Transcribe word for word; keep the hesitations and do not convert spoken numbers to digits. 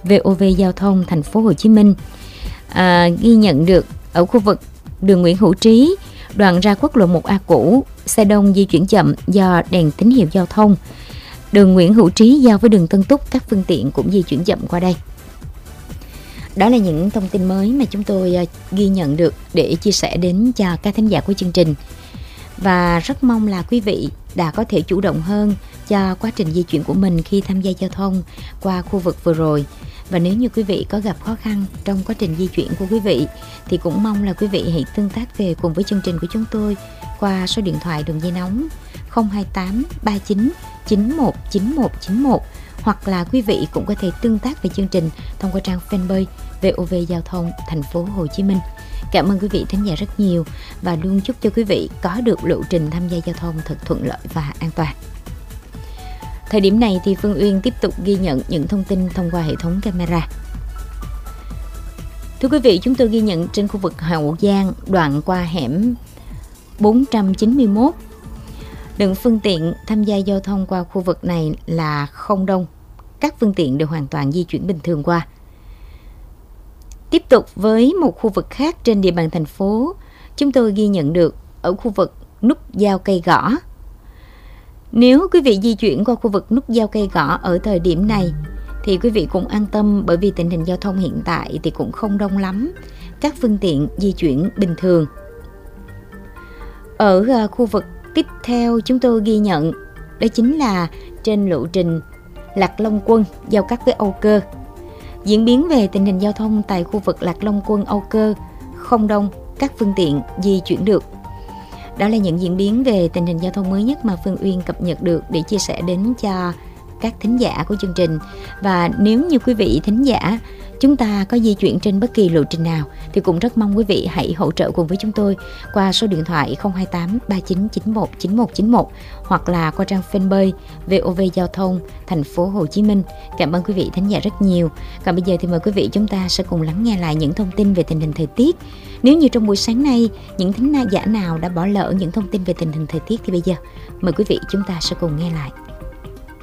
vê o vê Giao thông Thành phố Hồ Chí Minh à, ghi nhận được ở khu vực đường Nguyễn Hữu Trí, đoạn ra quốc lộ một A cũ, xe đông di chuyển chậm do đèn tín hiệu giao thông. Đường Nguyễn Hữu Trí giao với đường Tân Túc, các phương tiện cũng di chuyển chậm qua đây. Đó là những thông tin mới mà chúng tôi ghi nhận được để chia sẻ đến cho các thính giả của chương trình. Và rất mong là quý vị đã có thể chủ động hơn cho quá trình di chuyển của mình khi tham gia giao thông qua khu vực vừa rồi. Và nếu như quý vị có gặp khó khăn trong quá trình di chuyển của quý vị thì cũng mong là quý vị hãy tương tác về cùng với chương trình của chúng tôi qua số điện thoại đường dây nóng không hai tám ba chín chín một chín một chín một, hoặc là quý vị cũng có thể tương tác về chương trình thông qua trang fanpage vê o vê Giao thông Thành phố Hồ Chí Minh. Cảm ơn quý vị thính giả rất nhiều và luôn chúc cho quý vị có được lộ trình tham gia giao thông thật thuận lợi và an toàn. Thời điểm này thì Phương Uyên tiếp tục ghi nhận những thông tin thông qua hệ thống camera. Thưa quý vị, chúng tôi ghi nhận trên khu vực Hậu Giang, đoạn qua hẻm bốn trăm chín mươi mốt, lượng phương tiện tham gia giao thông qua khu vực này là không đông. Các phương tiện đều hoàn toàn di chuyển bình thường qua. Tiếp tục với một khu vực khác trên địa bàn thành phố, chúng tôi ghi nhận được ở khu vực nút giao Cây Gõ. Nếu quý vị di chuyển qua khu vực nút giao Cây Gõ ở thời điểm này thì quý vị cũng an tâm, bởi vì tình hình giao thông hiện tại thì cũng không đông lắm. Các phương tiện di chuyển bình thường. Ở khu vực tiếp theo chúng tôi ghi nhận đó chính là trên lộ trình Lạc Long Quân giao cắt với Âu Cơ. Diễn biến về tình hình giao thông tại khu vực Lạc Long Quân Âu Cơ không đông, các phương tiện di chuyển được. Đó là những diễn biến về tình hình giao thông mới nhất mà Phương Uyên cập nhật được để chia sẻ đến cho các thính giả của chương trình. Và nếu như quý vị thính giả chúng ta có di chuyển trên bất kỳ lộ trình nào thì cũng rất mong quý vị hãy hỗ trợ cùng với chúng tôi qua số điện thoại không hai tám ba chín chín một chín một chín một hoặc là qua trang fanpage vê o vê Giao thông Thành phố Hồ Chí Minh. Cảm ơn quý vị thính giả rất nhiều. Còn bây giờ thì mời quý vị chúng ta sẽ cùng lắng nghe lại những thông tin về tình hình thời tiết. Nếu như trong buổi sáng nay những thính giả nào đã bỏ lỡ những thông tin về tình hình thời tiết thì bây giờ mời quý vị chúng ta sẽ cùng nghe lại.